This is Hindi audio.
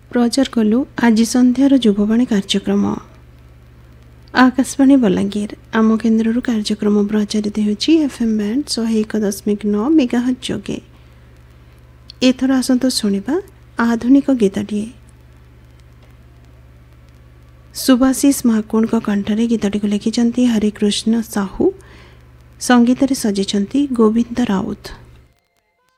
प्रचार कलु आज संध्यार जुगवाणी कार्यक्रम आकाशवाणी बलांगीर आम केन्द्र कार्यक्रम प्रचारित होची एफएम बैंड 101.9 मेगाहर्ट्ज जोगे। एथर आसंत शुणिबा आधुनिक गीतटिए सुभाषिष महाकुण कंठरे गीतटी लिखिं हरिकृष्ण साहू संगीत सजेचंती गोविंद राउत।